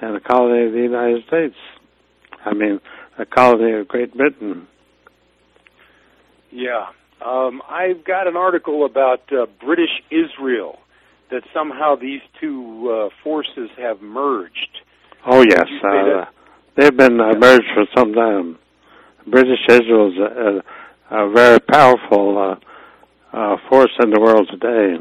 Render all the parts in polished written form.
and a colony of the United States. I mean, a colony of Great Britain. Yeah. I've got an article about British Israel, that somehow these two forces have merged. Oh, yes. They've been merged for some time. British Israel is a very powerful force in the world today.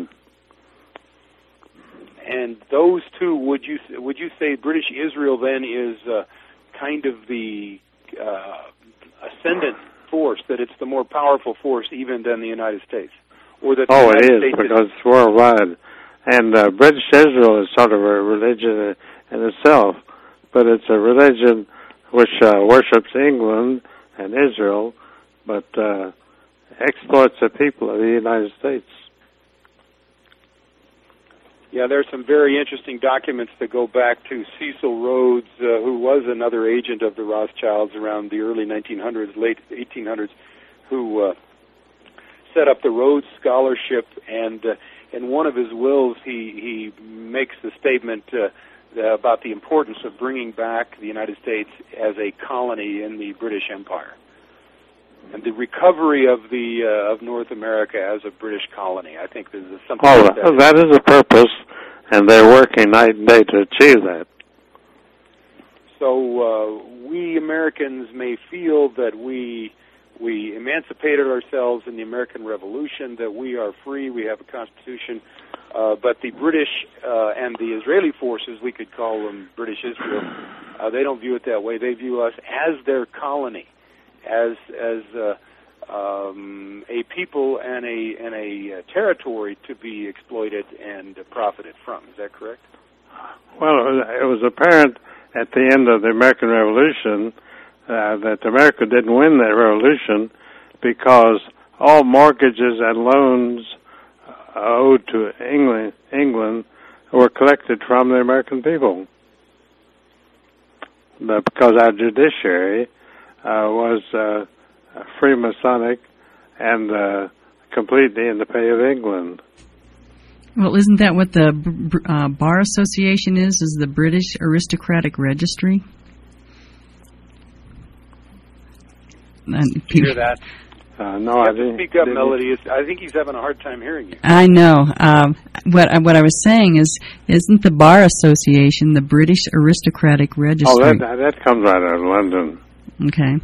And those two, would you say British Israel then is kind of the ascendant force, that it's the more powerful force even than the United States? Or that it is, because it's worldwide. And British Israel is sort of a religion in itself, but it's a religion which worships England and Israel, but exploits the people of the United States. Yeah, there's some very interesting documents that go back to Cecil Rhodes, who was another agent of the Rothschilds around the early 1900s, late 1800s, who set up the Rhodes Scholarship, and in one of his wills he makes the statement about the importance of bringing back the United States as a colony in the British Empire, and the recovery of of North America as a British colony. I think this is something. That is a purpose, and they're working night and day to achieve that. So we Americans may feel that we emancipated ourselves in the American Revolution, that we are free, we have a constitution, but the British and the Israeli forces, we could call them British Israel, they don't view it that way. They view us as their colony, as a people and a territory to be exploited and profited from. Is that correct? Well, it was apparent at the end of the American Revolution that America didn't win that revolution, because all mortgages and loans owed to England were collected from the American people. But because our judiciary was Freemasonic and completely in the pay of England. Well, isn't that what the Bar Association is the British Aristocratic Registry? Did you hear that? No, I didn't. Speak up, Melody. I think he's having a hard time hearing you. I know. What I was saying is, isn't the Bar Association the British Aristocratic Registry? Oh, that comes right out of London. Okay.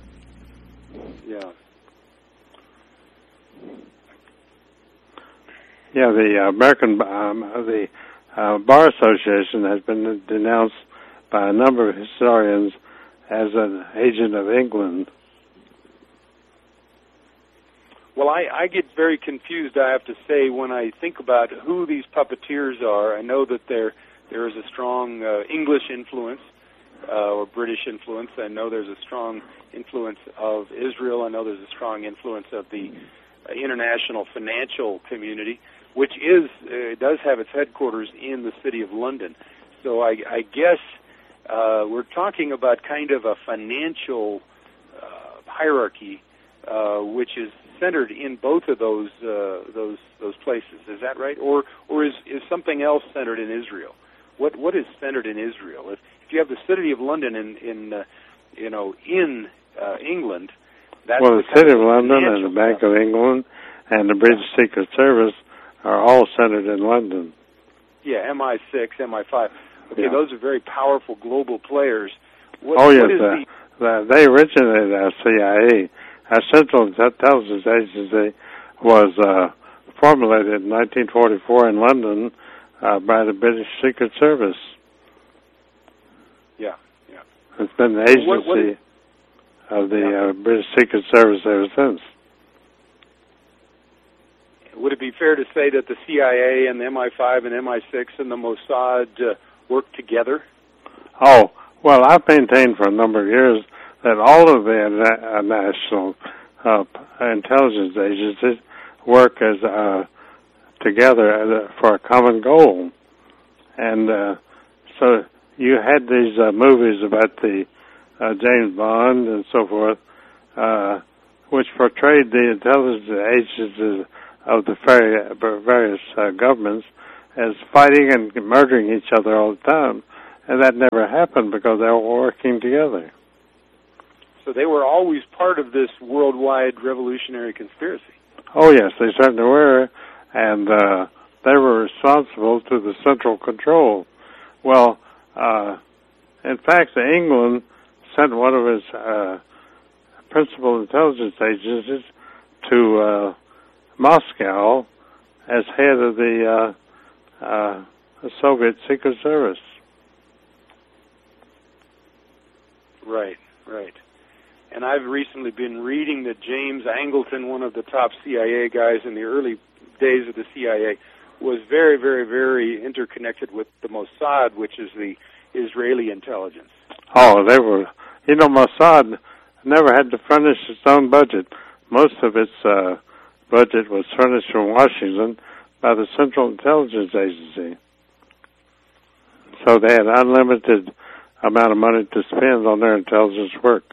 Yeah, the American Bar Association has been denounced by a number of historians as an agent of England. Well, I get very confused, I have to say, when I think about who these puppeteers are. I know that there is a strong English influence or British influence. I know there's a strong influence of Israel. I know there's a strong influence of the international financial community, which does have its headquarters in the city of London. So I guess we're talking about kind of a financial hierarchy, which is centered in both of those places. Is that right? Or is something else centered in Israel? What is centered in Israel? If you have the city of London in England, that's the city of London and the Bank of England and the British Secret Service are all centered in London. Yeah, MI6, MI5. Okay, those are very powerful global players. They originated as CIA. Our Central Intelligence Agency was formulated in 1944 in London by the British Secret Service. Yeah. It's been the agency of the British Secret Service ever since. Would it be fair to say that the CIA and the MI5 and MI6 and the Mossad work together? Oh, well, I've maintained for a number of years that all of the national intelligence agencies work as together for a common goal. And so you had these movies about the James Bond and so forth, which portrayed the intelligence agencies of the various governments as fighting and murdering each other all the time. and that never happened because they were working together. So they were always part of this worldwide revolutionary conspiracy. Oh, yes, they certainly were, and they were responsible to the central control. Well, in fact, England sent one of his principal intelligence agencies to Moscow as head of the Soviet Secret Service. Right, right. And I've recently been reading that James Angleton, one of the top CIA guys in the early days of the CIA, was very, very, very interconnected with the Mossad, which is the Israeli intelligence. Oh, they were. You know, Mossad never had to furnish its own budget. Most of its budget was furnished from Washington by the Central Intelligence Agency. So they had unlimited amount of money to spend on their intelligence work.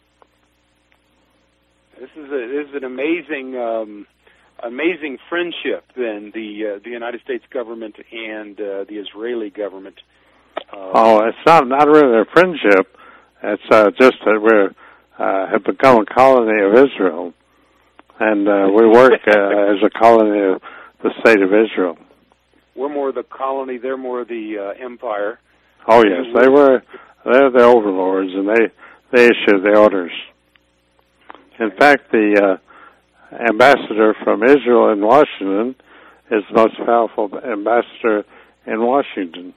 This is an amazing friendship. Then the United States government and the Israeli government. It's not really a friendship. It's just that we have become a colony of Israel, and we work as a colony of the state of Israel. We're more the colony; they're more the empire. Oh yes, they're the overlords, and they issue the orders. In fact, the ambassador from Israel in Washington is the most powerful ambassador in Washington.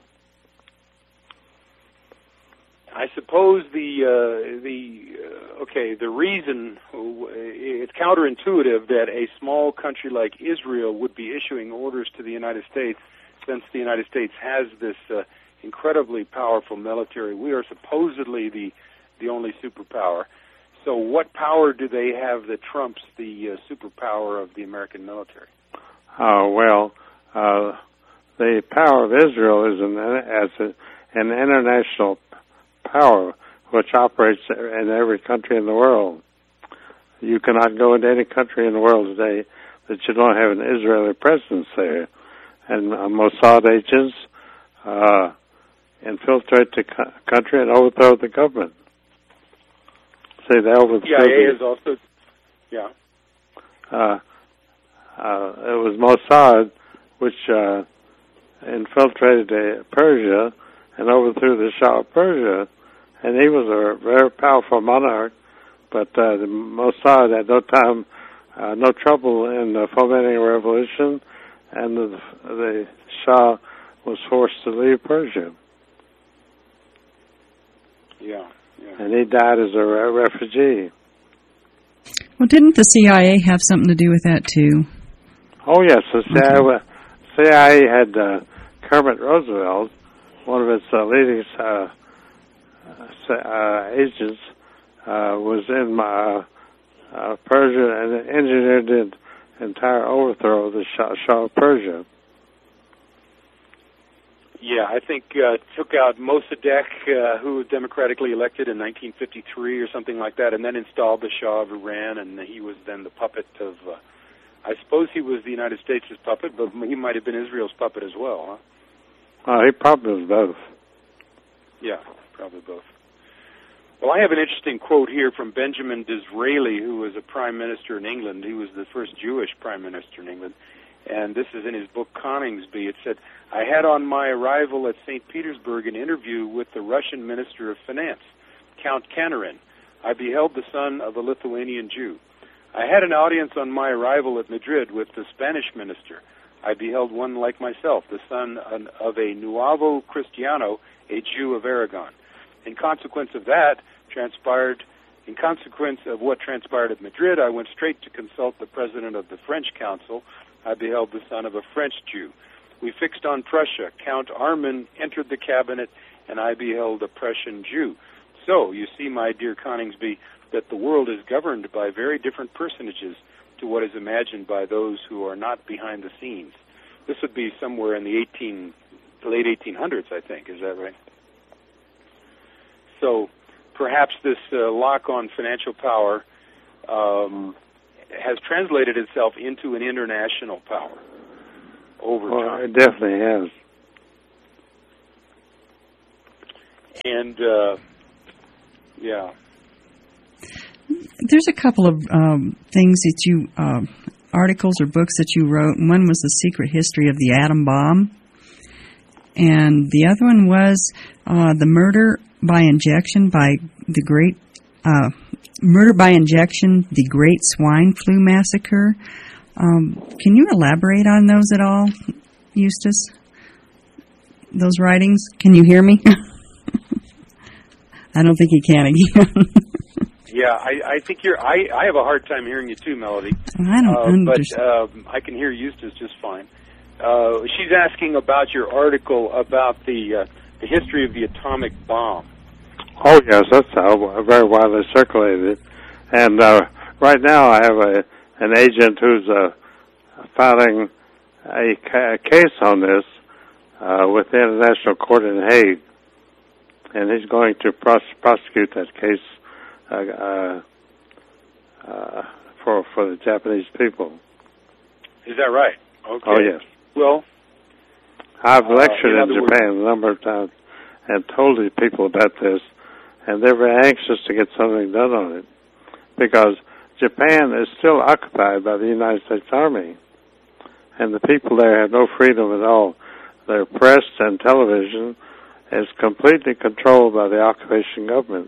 I suppose the reason, it's counterintuitive that a small country like Israel would be issuing orders to the United States, since the United States has this incredibly powerful military. We are supposedly the only superpower. So what power do they have that trumps the superpower of the American military? The power of Israel is an international power which operates in every country in the world. You cannot go into any country in the world today that you don't have an Israeli presence there. And Mossad agents infiltrate the country and overthrow the government. See, they overthrew CIA is also, yeah. It was Mossad which infiltrated Persia and overthrew the Shah of Persia, and he was a very powerful monarch, but the Mossad had no trouble in fomenting a revolution, and the Shah was forced to leave Persia. Yeah. And he died as a refugee. Well, didn't the CIA have something to do with that, too? Oh, yes. The CIA had Kermit Roosevelt, one of its leading agents, was in Persia and engineered the entire overthrow of the Shah of Persia. Yeah, I think took out Mossadegh, who was democratically elected in 1953 or something like that, and then installed the Shah of Iran, and he was then the puppet of, I suppose he was the United States' puppet, but he might have been Israel's puppet as well, huh? He probably was both. Yeah, probably both. Well, I have an interesting quote here from Benjamin Disraeli, who was a prime minister in England. He was the first Jewish prime minister in England. And this is in his book Coningsby. It said, I had on my arrival at St. Petersburg an interview with the Russian Minister of Finance, Count Kanarin. I beheld the son of a Lithuanian Jew. I had an audience on my arrival at Madrid with the Spanish minister. I beheld one like myself, the son of a Nuevo Cristiano, a Jew of Aragon. In consequence of what transpired at Madrid, I went straight to consult the president of the French Council. I beheld the son of a French Jew. We fixed on Prussia. Count Arman entered the cabinet, and I beheld a Prussian Jew. So, you see, my dear Coningsby, that the world is governed by very different personages to what is imagined by those who are not behind the scenes. This would be somewhere in the late 1800s, I think. Is that right? So, perhaps this lock on financial power has translated itself into an international power over time. It definitely has. And, yeah. There's a couple of things that you, articles or books that you wrote. One was The Secret History of the Atom Bomb. And the other one was The Murder by Injection by the Great, Murder by Injection, the Great Swine Flu Massacre. Can you elaborate on those at all, Eustace? Those writings? Can you hear me? I don't think you can again. Yeah, I think I have a hard time hearing you too, Melody. I don't understand. But I can hear Eustace just fine. She's asking about your article about the history of the atomic bomb. Oh, yes, that's very widely circulated. And right now I have an agent who's filing a case on this with the International Court in Hague. And he's going to prosecute that case for the Japanese people. Is that right? Okay. Oh, yes. Well, I've lectured in Japan a number of times and told these people about this, and they're very anxious to get something done on it because Japan is still occupied by the United States Army, and the people there have no freedom at all. Their press and television is completely controlled by the occupation government.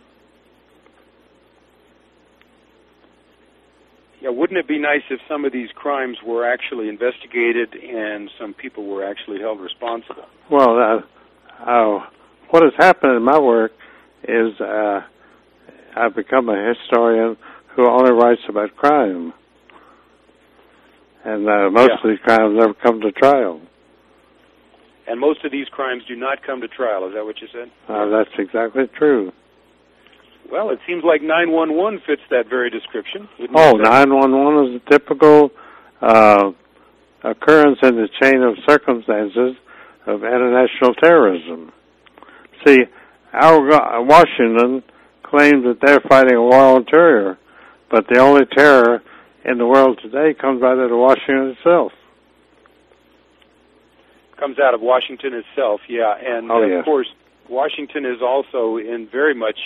Yeah, wouldn't it be nice if some of these crimes were actually investigated and some people were actually held responsible? Well, what has happened in my work is I've become a historian who only writes about crime. And most of these crimes never come to trial. And most of these crimes do not come to trial, is that what you said? That's exactly true. Well, it seems like 911 fits that very description. 911 is a typical occurrence in the chain of circumstances of international terrorism. See, Washington claims that they're fighting a war on terror, but the only terror in the world today comes out of Washington itself. Comes out of Washington itself, yeah. And, yes. Of course, Washington is also in very much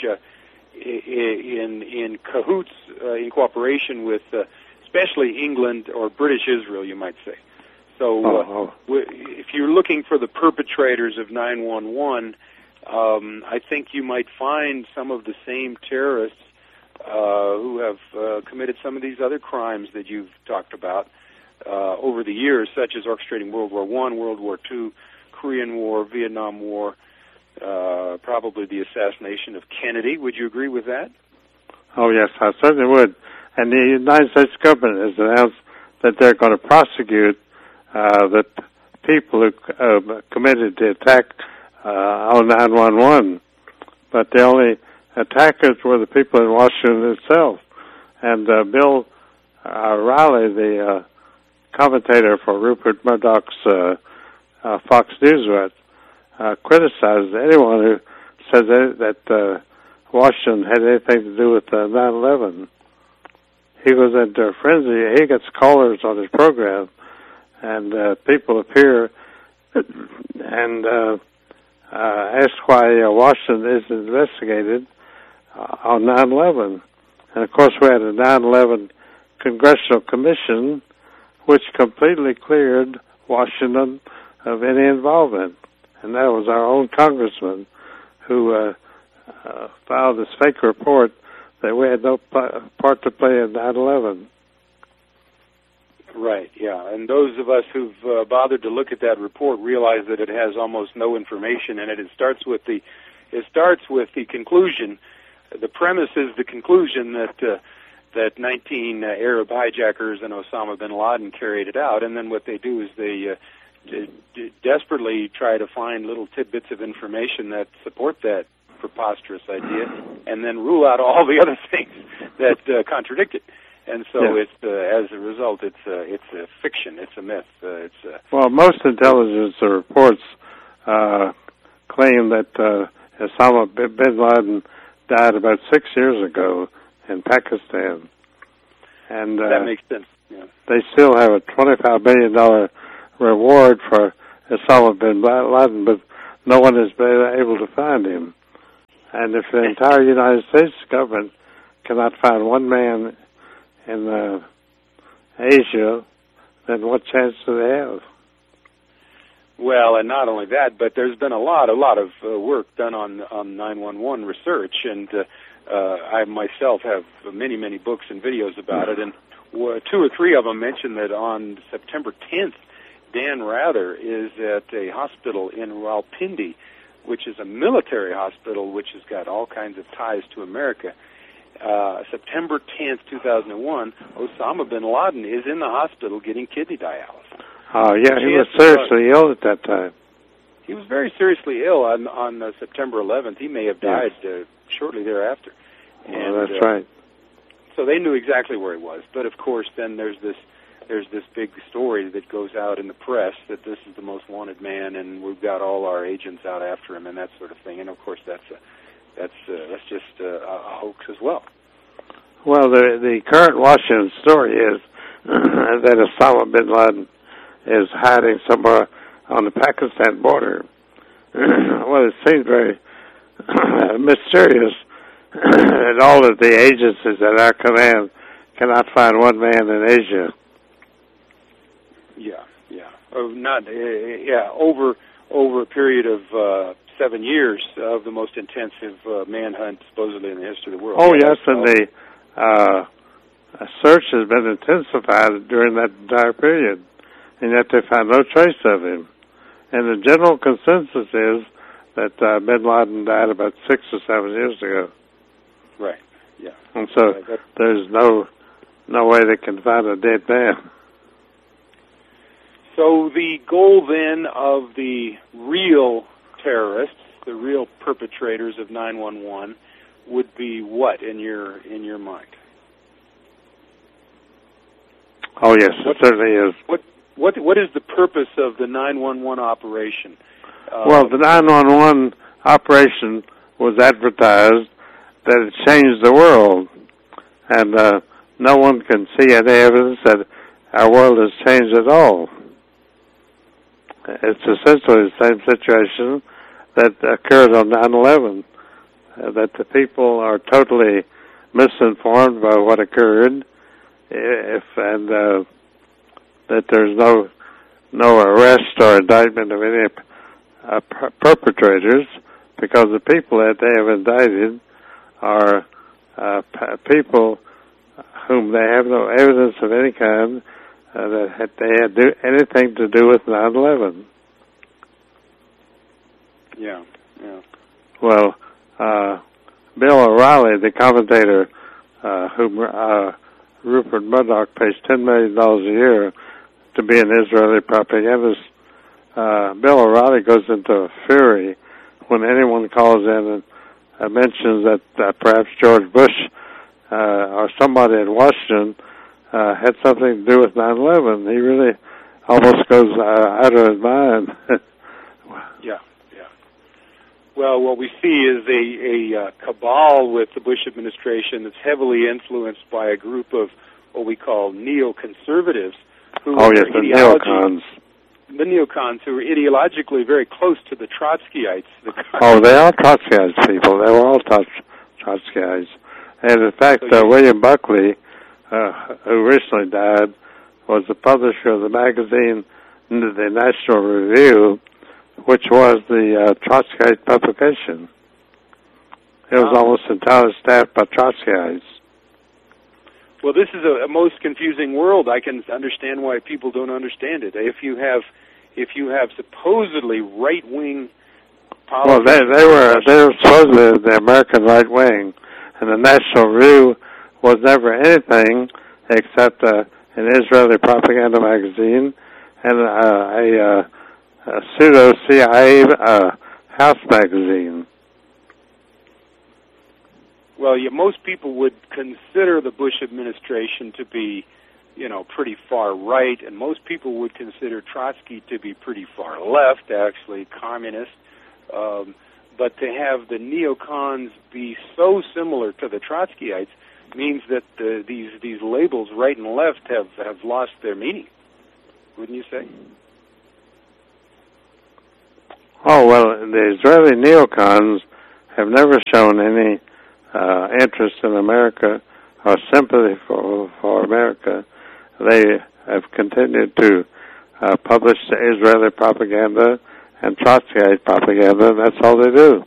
in cahoots, in cooperation with especially England or British Israel, you might say. So if you're looking for the perpetrators of 911, I think you might find some of the same terrorists who have committed some of these other crimes that you've talked about over the years, such as orchestrating World War I, World War II, Korean War, Vietnam War, probably the assassination of Kennedy. Would you agree with that? Oh, yes, I certainly would. And the United States government has announced that they're going to prosecute the people who committed the attack on 911. But the only attackers were the people in Washington itself. And Bill Riley, the commentator for Rupert Murdoch's Fox News, criticizes anyone who says that Washington had anything to do with 9/11. He was into frenzy. He gets callers on his program, and people appear and ask why Washington isn't investigated on 9/11. And of course, we had a 9/11 Congressional Commission, which completely cleared Washington of any involvement. And that was our own congressman who filed this fake report that we had no part to play in 9/11. Right, yeah. And those of us who've bothered to look at that report realize that it has almost no information in it. It starts with the conclusion. The premise is the conclusion that 19 Arab hijackers and Osama bin Laden carried it out, and then what they do is they desperately try to find little tidbits of information that support that preposterous idea, and then rule out all the other things that contradict it. And so it's as a result, it's a fiction, it's a myth. Well, most intelligence reports claim that Osama bin Laden died about 6 years ago in Pakistan, and that makes sense. Yeah. They still have a $25 billion reward for Osama bin Laden, but no one has been able to find him. And if the entire United States government cannot find one man in Asia, then what chance do they have? Well, and not only that, but there's been a lot of work done on 911 research, and I myself have many books and videos about it, and 2 or 3 of them mention that on September 10th, Dan Rather is at a hospital in Rawalpindi, which is a military hospital which has got all kinds of ties to America. September 10th, 2001, Osama bin Laden is in the hospital getting kidney dialysis. Oh, yeah, he was seriously ill at that time. He was very seriously ill on September 11th. He may have died shortly thereafter. And, that's right. So they knew exactly where he was. But, of course, then there's this big story that goes out in the press that this is the most wanted man, and we've got all our agents out after him, and that sort of thing. And, of course, that's just a hoax as well. Well, the current Washington story is that Osama bin Laden is hiding somewhere on the Pakistan border. Well, it seems very mysterious that all of the agencies at our command cannot find one man in Asia. Over a period of 7 years of the most intensive manhunt supposedly in the history of the world. Oh, yes, and the search has been intensified during that entire period, and yet they found no trace of him. And the general consensus is that bin Laden died about 6 or 7 years ago. Right, yeah. And so there's no way they can find a dead man. So the goal then of the real terrorists, the real perpetrators of 9/11, would be what in your mind? Oh yes, it certainly is. What is the purpose of the 911 operation? Well, the 911 operation was advertised that it changed the world, and no one can see any evidence that our world has changed at all. It's essentially the same situation that occurred on 9/11, that the people are totally misinformed by what occurred, and that there's no arrest or indictment of any perpetrators, because the people that they have indicted are people whom they have no evidence of any kind that they had anything to do with 9/11. Yeah. Well, Bill O'Reilly, the commentator whom Rupert Murdoch pays $10 million a year to be an Israeli propagandist, Bill O'Reilly goes into a fury when anyone calls in and mentions that perhaps George Bush or somebody in Washington had something to do with 9/11. He really almost goes out of his mind. Yeah. Well, what we see is a cabal with the Bush administration that's heavily influenced by a group of what we call neoconservatives. The neocons. The neocons, who are ideologically very close to the Trotskyites. They are Trotskyites people. They were all Trotskyites. And in fact, William Buckley, who recently died, was the publisher of the magazine, the National Review, which was the Trotskyite publication. It was almost entirely staffed by Trotskyites. Well, this is a most confusing world. I can understand why people don't understand it. If you have supposedly right-wing politics... Well, they were supposedly the American right wing, and the National Review was never anything except an Israeli propaganda magazine and a pseudo-CIA house magazine. Well, most people would consider the Bush administration to be, pretty far right, and most people would consider Trotsky to be pretty far left, actually communist. But to have the neocons be so similar to the Trotskyites means that these labels, right and left, have lost their meaning. Wouldn't you say? Oh, well, the Israeli neocons have never shown any interest in America or sympathy for America. They have continued to publish the Israeli propaganda and Trotskyite propaganda. That's all they do.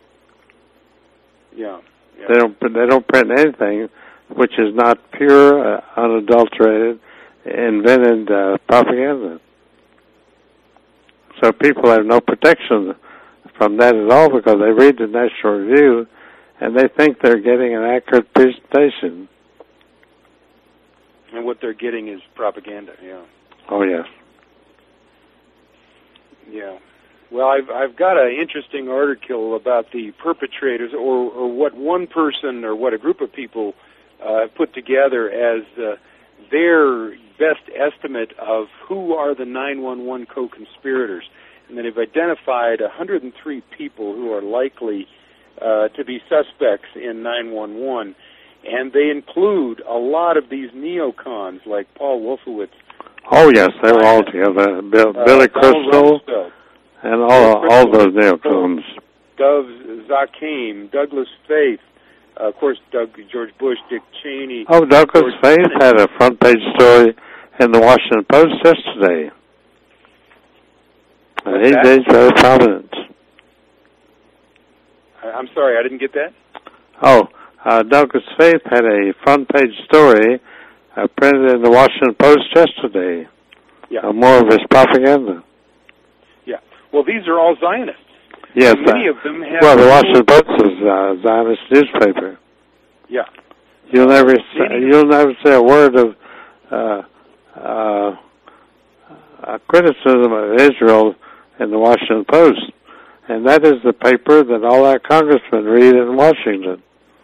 Yeah. They don't print anything which is not pure, unadulterated, invented propaganda. So people have no protection from that at all because they read the National Review and they think they're getting an accurate presentation. And what they're getting is propaganda, yeah. Oh, yes. Yeah. Well, I've got an interesting article about the perpetrators, or what one person or what a group of people put together as their best estimate of who are the 9/11 co-conspirators. And they've identified 103 people who are likely to be suspects in 9/11. And they include a lot of these neocons like Paul Wolfowitz. Oh, yes, they were all together. Billy Crystal and all those neocons. Dov Zakheim, Douglas Faith, of course, George Bush, Dick Cheney. Oh, Douglas Faith had a front-page story in the Washington Post yesterday. And he's very prominent. I'm sorry, I didn't get that. Oh, Douglas Faith had a front-page story printed in the Washington Post yesterday. Yeah. More of his propaganda. Yeah. Well, these are all Zionists. Yes. Many of them have... Well, the Washington Post is a Zionist newspaper. Yeah. You'll never say a word of criticism of Israel in the Washington Post. And that is the paper that all our congressmen read in Washington.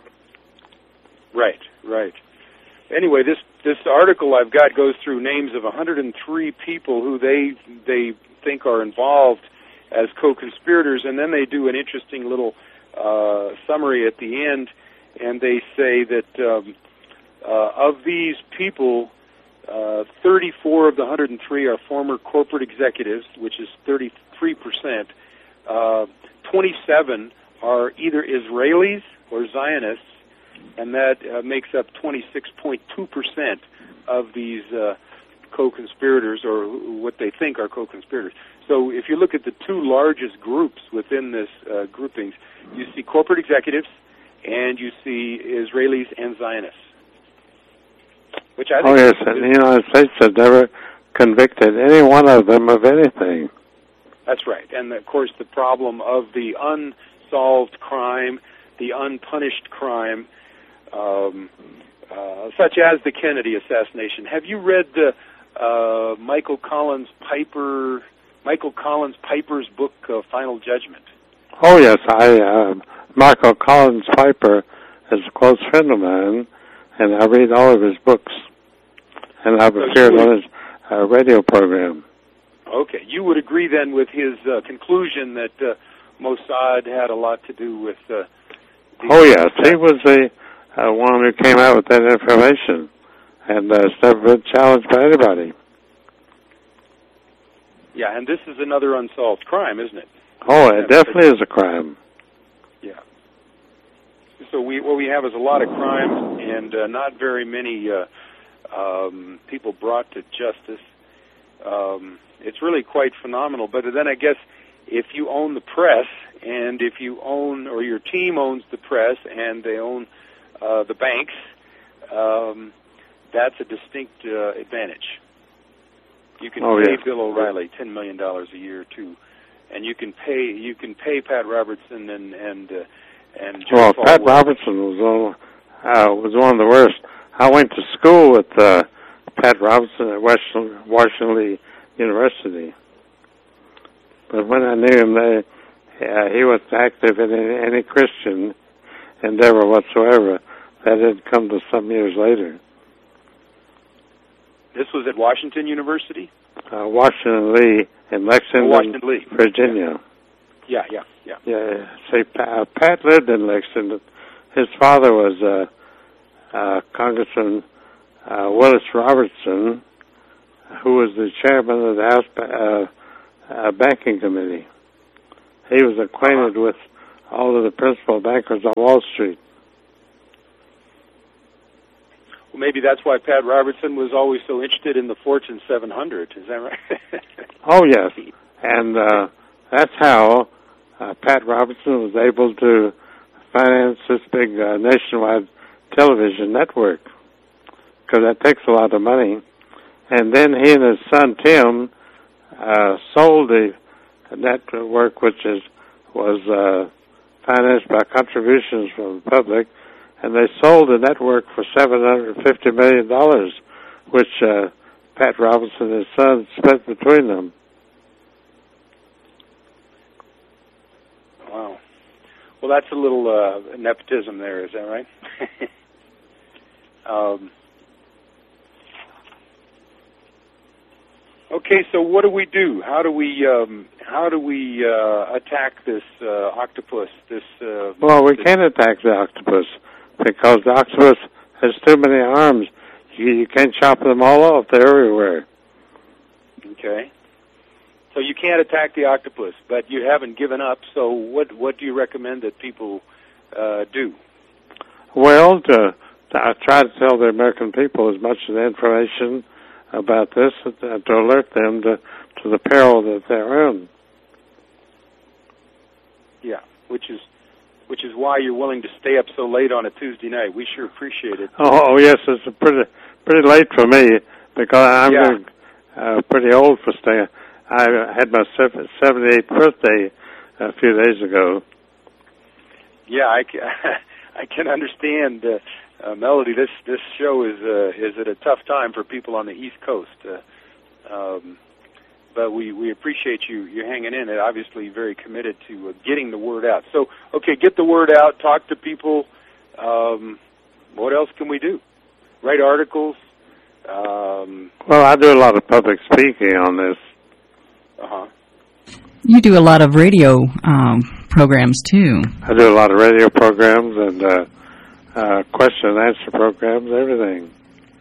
Right. Anyway, this article I've got goes through names of 103 people who they think are involved as co-conspirators, and then they do an interesting little summary at the end, and they say that of these people, 34 of the 103 are former corporate executives, which is 33%. 27 are either Israelis or Zionists, and that makes up 26.2% of these co-conspirators, or what they think are co-conspirators. So if you look at the two largest groups within this groupings, you see corporate executives and you see Israelis and Zionists. Which I think and the United States has never convicted any one of them of anything. That's right. And, of course, the problem of the unsolved crime, the unpunished crime, such as the Kennedy assassination. Have you read Michael Collins Piper's book, Final Judgment? Oh, yes. Michael Collins Piper is a close friend of mine, and I read all of his books. And I've appeared on his radio program. Okay. You would agree, then, with his conclusion that Mossad had a lot to do with... Oh, yes. He was the one who came out with that information, and it's never been challenged by anybody. Yeah, and this is another unsolved crime, isn't it? Oh, it definitely is a crime. Yeah. So what we have is a lot of crimes and not very many people brought to justice. It's really quite phenomenal. But then I guess if you own the press, and if you own, or your team owns the press, and they own the banks, that's a distinct advantage. You can pay Bill O'Reilly $10 million a year too, and you can pay Pat Robertson and Jerry Falwell. Pat Robertson was one of the worst. I went to school with Pat Robertson at Washington Lee University, but when I knew him, he wasn't active in any Christian endeavor whatsoever. That didn't come to some years later. This was at Washington University? Washington Lee in Lexington, Virginia. Yeah. See, Pat lived in Lexington. His father was Congressman Willis Robertson, who was the chairman of the House Banking Committee. He was acquainted with all of the principal bankers on Wall Street. Well, maybe that's why Pat Robertson was always so interested in the Fortune 700. Is that right? Oh, yes. And that's how Pat Robertson was able to finance this big nationwide television network, because that takes a lot of money. And then he and his son Tim sold the network, which was financed by contributions from the public, and they sold the network for $750 million, which Pat Robertson and his son split between them. Wow. Well, that's a little nepotism there, is that right? Okay, so what do we do? How do we attack this octopus? Well, we can't attack the octopus because the octopus has too many arms. You can't chop them all off; they're everywhere. Okay. So you can't attack the octopus, but you haven't given up. So what do you recommend that people do? Well, I try to tell the American people as much of the information about this to alert them to the peril that they're in. Yeah, which is why you're willing to stay up so late on a Tuesday night. We sure appreciate it. Oh yes, it's pretty late for me because I'm pretty old for staying. I had my 78th birthday a few days ago. Yeah, I can understand. Melody, this show is at a tough time for people on the East Coast, but we appreciate you hanging in. And obviously, very committed to getting the word out. So, okay, get the word out. Talk to people. What else can we do? Write articles. Well, I do a lot of public speaking on this. You do a lot of radio programs too. I do a lot of radio programs and question and answer programs, everything.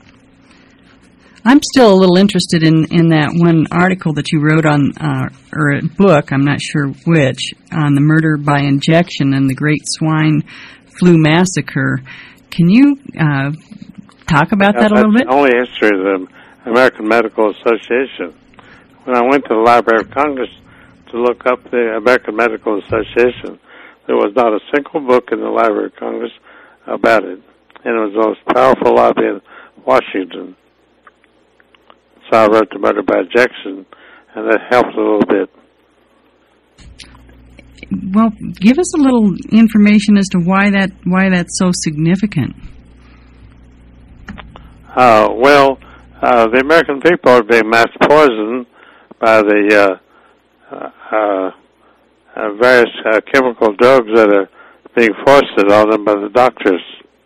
I'm still a little interested in that one article that you wrote on, or a book, I'm not sure which, on the murder by injection and the Great Swine Flu Massacre. Can you talk about that a little bit? That's the only history of the American Medical Association. When I went to the Library of Congress to look up the American Medical Association, there was not a single book in the Library of Congress about it, and it was the most powerful lobby in Washington. So I wrote the murder by injection, and that helped a little bit. Well, give us a little information as to why that's so significant. The American people are being mass poisoned by the various chemical drugs that are being foisted on them by the doctors.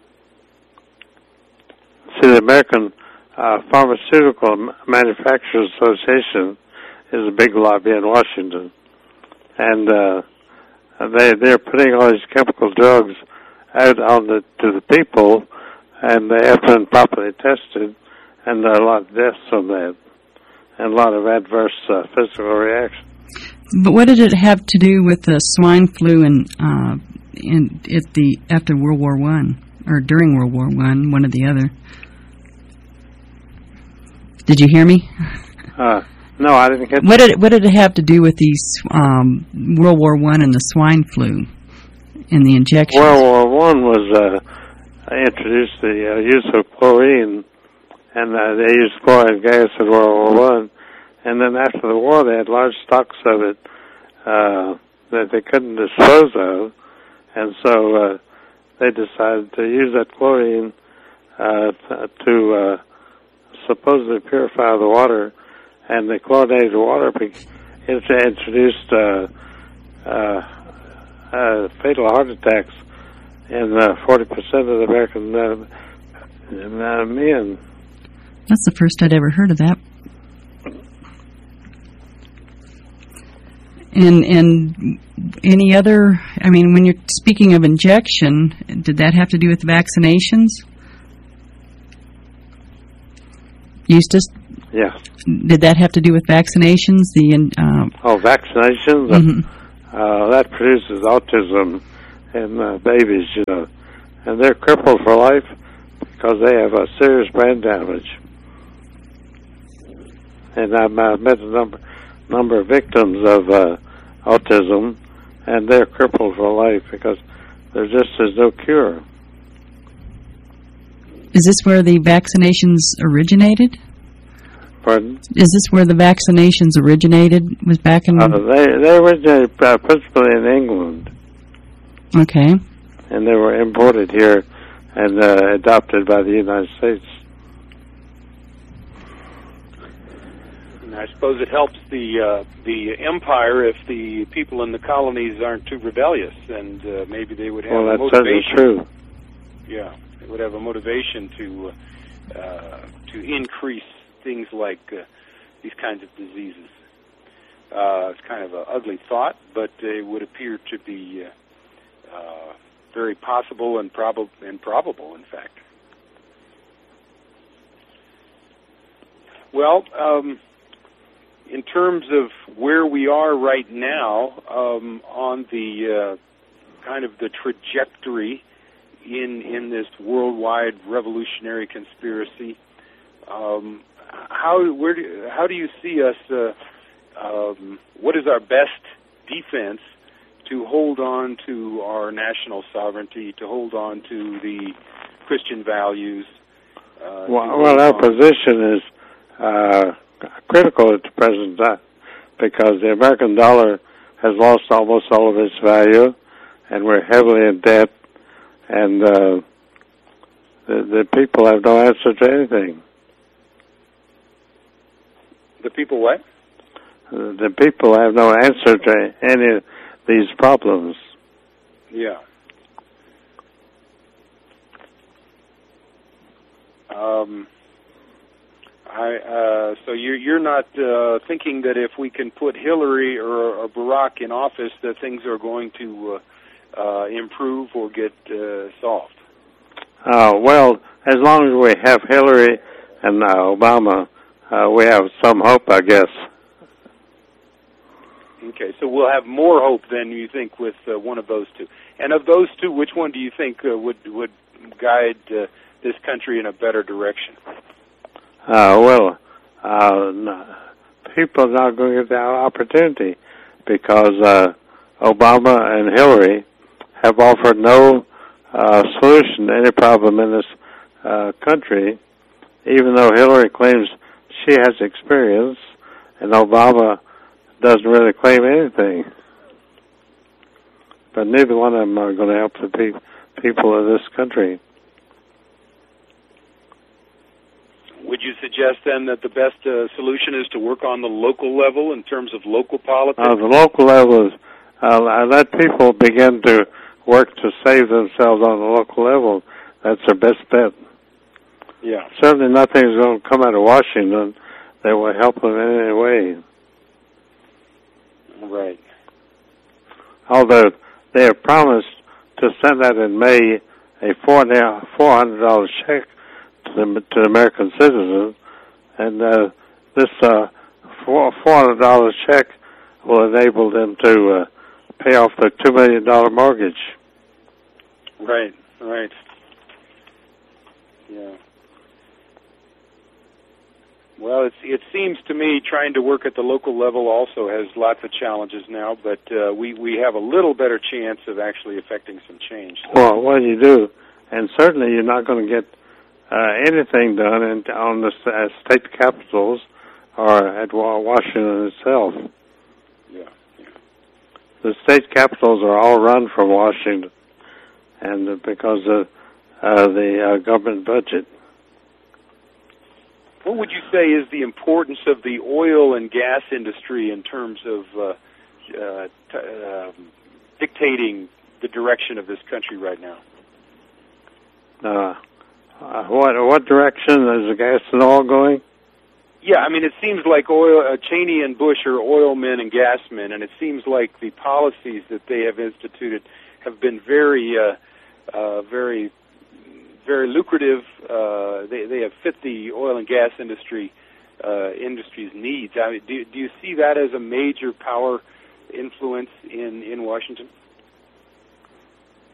See, the American Pharmaceutical Manufacturers Association is a big lobby in Washington, and they're putting all these chemical drugs out to the people, and they have been properly tested, and there are a lot of deaths from that, and a lot of adverse physical reactions. But what did it have to do with the swine flu after World War I, or during World War I, one or the other? Did you hear me? No, I didn't get. What did it have to do with these World War I and the swine flu and the injections? World War I was introduced the use of chlorine, and they used chlorine gas in World War I. And then after the war, they had large stocks of it that they couldn't dispose of, and so they decided to use that chlorine to supposedly purify the water, and the chlorinated water introduced fatal heart attacks in 40% of the American men. That's the first I'd ever heard of that. And any other, I mean, when you're speaking of injection, did that have to do with vaccinations? Eustace? Yeah. Did that have to do with vaccinations? Vaccinations? Mm-hmm. That produces autism in babies, and they're crippled for life because they have a serious brain damage. And I've met a number of victims of autism, and they're crippled for life because there just is no cure. Is this where the vaccinations originated? Pardon? Is this where the vaccinations originated? Was back in... They originated principally in England. Okay. And they were imported here and adopted by the United States. And I suppose it helps the empire if the people in the colonies aren't too rebellious, and maybe they would have a motivation. Well, that's certainly true. Yeah, they would have a motivation to increase things like these kinds of diseases. It's kind of an ugly thought, but it would appear to be very possible and probable, in fact. Well, in terms of where we are right now on the kind of the trajectory in this worldwide revolutionary conspiracy, how do you see us? What is our best defense to hold on to our national sovereignty, to hold on to the Christian values? Well, our position is critical at the present time because the American dollar has lost almost all of its value, and we're heavily in debt, and the people have no answer to anything. The people what? The people have no answer to any of these problems. Yeah. So you're not thinking that if we can put Hillary or Barack in office that things are going to improve or get solved? Well, as long as we have Hillary and Obama, we have some hope, I guess. Okay, so we'll have more hope than you think with one of those two. And of those two, which one do you think would guide this country in a better direction? People are not going to get the opportunity because Obama and Hillary have offered no solution to any problem in this country, even though Hillary claims she has experience and Obama doesn't really claim anything. But neither one of them are going to help the people of this country. Would you suggest then that the best solution is to work on the local level in terms of local politics? The local level is let people begin to work to save themselves on the local level. That's their best bet. Yeah. Certainly nothing is going to come out of Washington that will help them in any way. Right. Although they have promised to send out in May a $400 check to American citizens, and this $400 check will enable them to pay off their $2 million mortgage. Right. Yeah. Well, it seems to me trying to work at the local level also has lots of challenges now, but we have a little better chance of actually affecting some change. So. Well, you do, and certainly you're not going to get anything done on the state capitals or at Washington itself. Yeah. The state capitals are all run from Washington, and because of the government budget. What would you say is the importance of the oil and gas industry in terms of dictating the direction of this country right now? What direction is the gas and oil going? Yeah, I mean, it seems like Cheney and Bush are oil men and gas men, and it seems like the policies that they have instituted have been very lucrative. They have fit the oil and gas industry's needs. I mean, do you see that as a major power influence in Washington?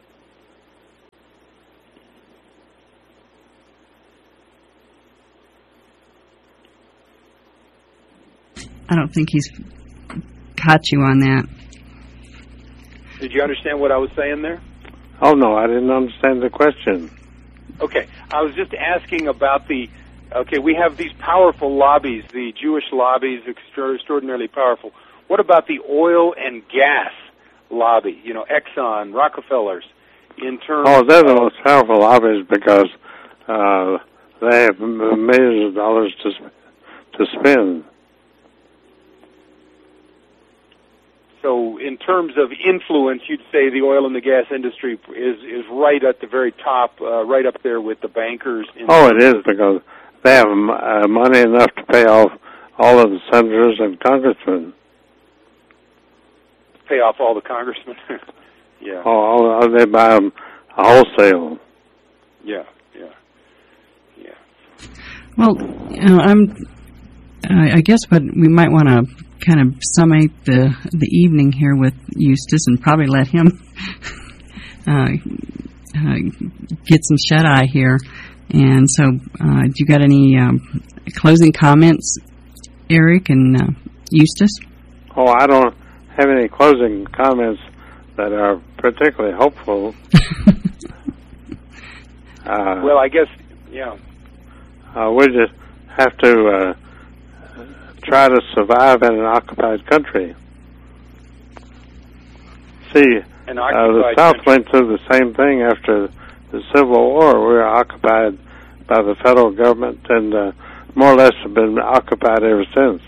I don't think he's caught you on that. Did you understand what I was saying there? Oh, no, I didn't understand the question. Okay, I was just asking about we have these powerful lobbies, the Jewish lobbies, extraordinarily powerful. What about the oil and gas lobby, Exxon, Rockefellers, in terms they're the most powerful lobbies because they have millions of dollars to spend. So in terms of influence, you'd say the oil and the gas industry is right at the very top, right up there with the bankers. It is, because they have money enough to pay off all of the senators and congressmen. Pay off all the congressmen? Yeah. They buy them wholesale. Yeah. Well, I guess what we might want to kind of summate the evening here with Eustace and probably let him get some shut-eye here. And so, do you got any closing comments, Eric and Eustace? I don't have any closing comments that are particularly hopeful. Well, I guess, yeah. We just have to try to survive in an occupied country. See, the South went through the same thing after the Civil War. We were occupied by the federal government and more or less have been occupied ever since.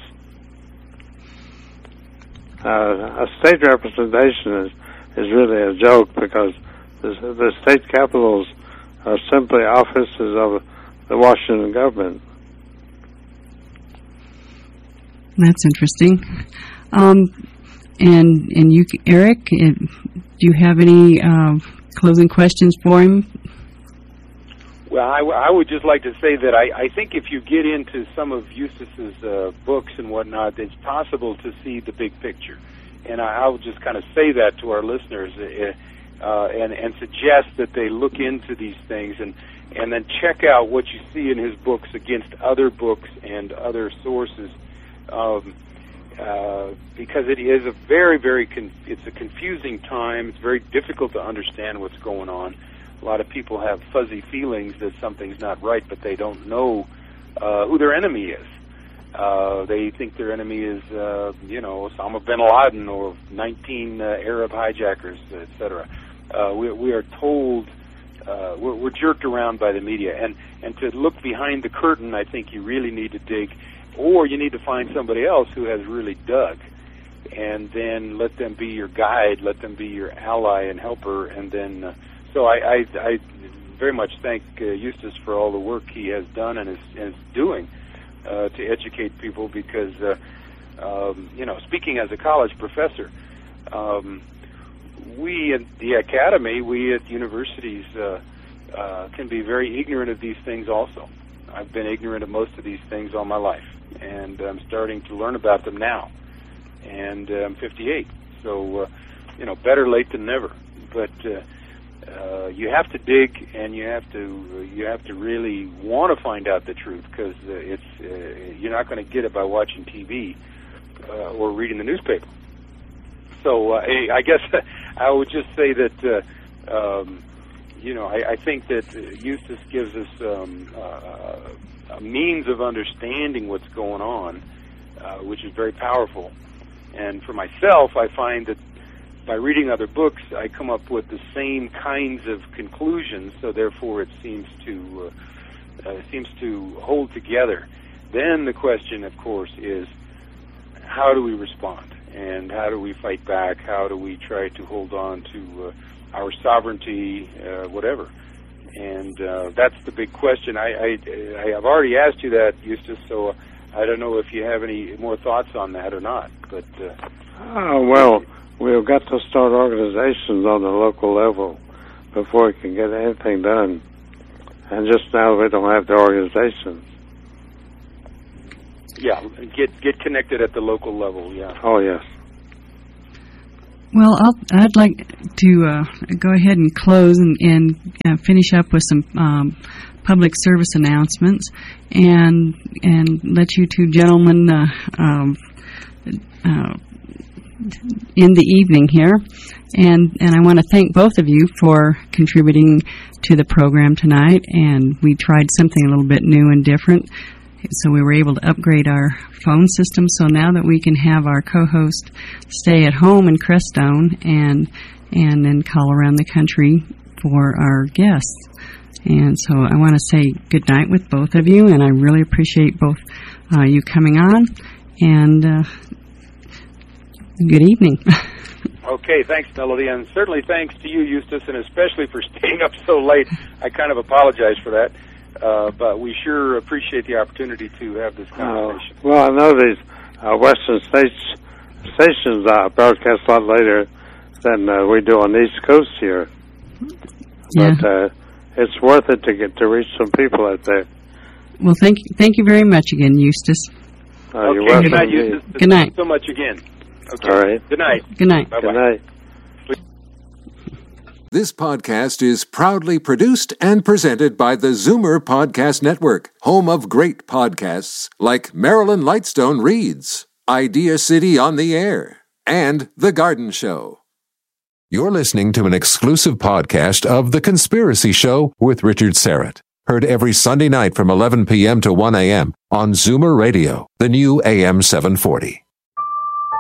A state representation is really a joke because the state capitals are simply offices of the Washington government. That's interesting. And you, Eric, do you have any closing questions for him? Well, I would just like to say that I think if you get into some of Eustace's books and whatnot, it's possible to see the big picture. And I would just kind of say that to our listeners and suggest that they look into these things and then check out what you see in his books against other books and other sources. Because it is a very, it's a confusing time. It's very difficult to understand what's going on. A lot of people have fuzzy feelings that something's not right, but they don't know who their enemy is. They think their enemy is, Osama bin Laden or 19 Arab hijackers, etc. We are told, we're jerked around by the media. And to look behind the curtain, I think you really need to dig, or you need to find somebody else who has really dug, and then let them be your guide, let them be your ally and helper, and then... So I very much thank Eustace for all the work he has done and is doing to educate people because, speaking as a college professor, we at the academy, we at universities can be very ignorant of these things also. I've been ignorant of most of these things all my life, and I'm starting to learn about them now. And I'm 58, so, better late than never. But... you have to dig, and you have to really want to find out the truth, because you're not going to get it by watching TV or reading the newspaper. So I guess I would just say that I think that Eustace gives us a means of understanding what's going on, which is very powerful. And for myself, I find that by reading other books, I come up with the same kinds of conclusions, so therefore it seems to hold together. Then the question, of course, is how do we respond, and how do we fight back? How do we try to hold on to our sovereignty, whatever? And that's the big question. I have already asked you that, Eustace, so I don't know if you have any more thoughts on that or not. But well. We've got to start organizations on the local level before we can get anything done. And just now we don't have the organizations. Yeah, get connected at the local level, yeah. Oh, yes. Well, I'd like to go ahead and close and finish up with some public service announcements and let you two gentlemen in the evening here, and I want to thank both of you for contributing to the program tonight. And we tried something a little bit new and different, so we were able to upgrade our phone system. So now that we can have our co-host stay at home in Crestone and then call around the country for our guests. And so I want to say good night with both of you, and I really appreciate both you coming on, and good evening. Okay, thanks, Melody, and certainly thanks to you, Eustace, and especially for staying up so late. I kind of apologize for that, but we sure appreciate the opportunity to have this conversation. Well, I know these Western stations broadcast a lot later than we do on the East Coast here. Yeah. But it's worth it to get to reach some people out there. Well, thank you very much again, Eustace. You're welcome. Good night, Eustace. Good night. Thanks so much again. Okay. All right. Good night. Good night. Bye-bye. Good night. This podcast is proudly produced and presented by the Zoomer Podcast Network, home of great podcasts like Marilyn Lightstone Reads, Idea City on the Air, and The Garden Show. You're listening to an exclusive podcast of The Conspiracy Show with Richard Serrett. Heard every Sunday night from 11 p.m. to 1 a.m. on Zoomer Radio, the new AM 740.